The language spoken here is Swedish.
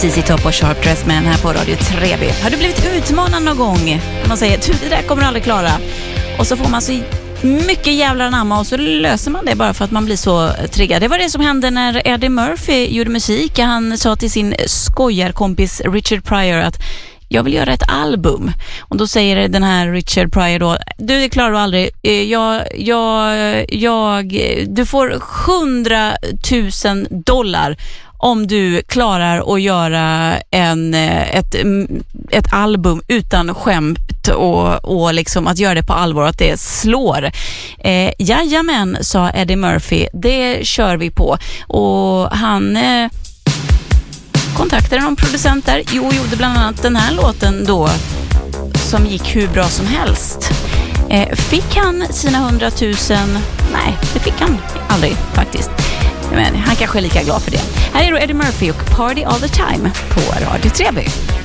ZZ Top och Sharp Dressed Man här på Radio Treby. Har du blivit utmanad någon gång? Man säger, det där kommer du aldrig klara. Och så får man så mycket jävlar anamma och så löser man det bara för att man blir så triggad. Det var det som hände när Eddie Murphy gjorde musik. Han sa till sin skojarkompis Richard Pryor att jag vill göra ett album. Och då säger den här Richard Pryor då, det klarar du aldrig. Du får $100,000 om du klarar att göra ett album utan skämt och liksom att göra det på allvar, att det slår. Jajamän, sa Eddie Murphy, det kör vi på. Och han kontaktade någon producent där. Gjorde bland annat den här låten då som gick hur bra som helst. Fick han sina 100,000? Nej, det fick han aldrig faktiskt. Men han kanske är lika glad för det. Här är då Eddie Murphy och Party All The Time på Radio Treby.